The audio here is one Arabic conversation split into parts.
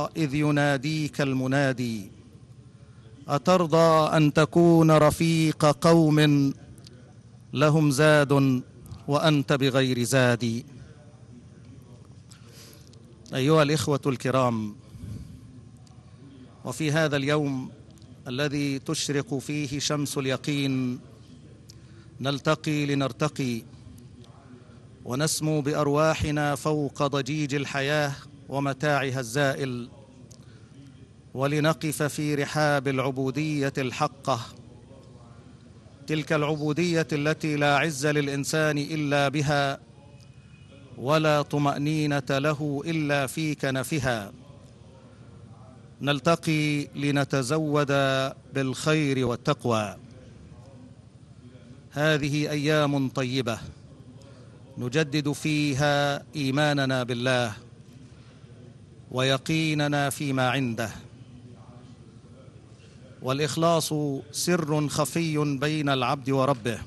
إذ يناديك المنادي أترضى أن تكون رفيق قوم لهم زاد وأنت بغير زاد. أيها الإخوة الكرام، وفي هذا اليوم الذي تشرق فيه شمس اليقين نلتقي لنرتقي ونسمو بأرواحنا فوق ضجيج الحياة ومتاعها الزائل، ولنقف في رحاب العبودية الحقة، تلك العبودية التي لا عز للإنسان إلا بها ولا طمأنينة له إلا في كنفها. نلتقي لنتزود بالخير والتقوى. هذه أيام طيبة نجدد فيها إيماننا بالله ويقيننا فيما عنده، والإخلاص سر خفي بين العبد وربه،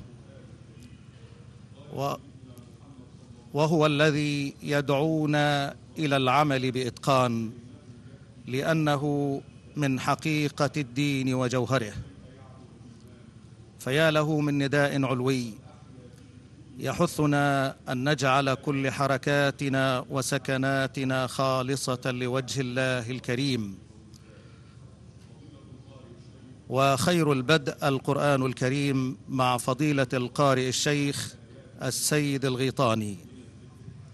وهو الذي يدعونا إلى العمل بإتقان، لأنه من حقيقة الدين وجوهره. فيا له من نداء علوي يحثنا أن نجعل كل حركاتنا وسكناتنا خالصة لوجه الله الكريم. وخير البدء القرآن الكريم مع فضيلة القارئ الشيخ السيد الغيطاني.